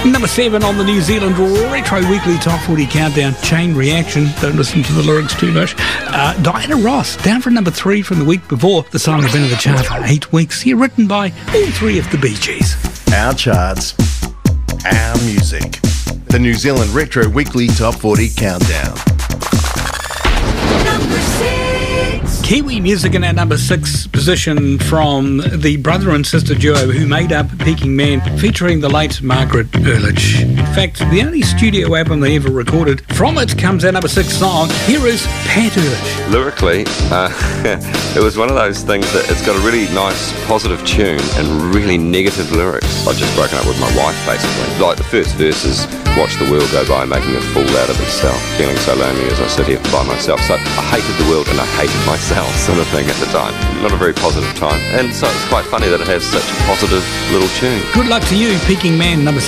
Number 7 on the New Zealand Retro Weekly Top 40 Countdown. Chain Reaction. Don't listen to the lyrics too much. Diana Ross, down for number 3 from the week before. The song has been in the chart for 8 weeks. Here, written by all 3 of the Bee Gees. Our charts, our music. The New Zealand Retro Weekly Top 40 Countdown. Number 6. Kiwi music in our number 6 position from the brother and sister duo who made up Peking Man, featuring the late Margaret Earlich. In fact, the only studio album they ever recorded. From it comes our number 6 song. Here is Pat Earlich. Lyrically, it was one of those things that it's got a really nice positive tune and really negative lyrics. I'd just broken up with my wife basically. Like the first verse is, watch the world go by making a fool out of himself, feeling so lonely as I sit here by myself. So I hated the world and I hated myself sort of thing at the time. Not a very positive time. And so it's quite funny that it has such a positive little tune. Good luck to you, Peking Man, number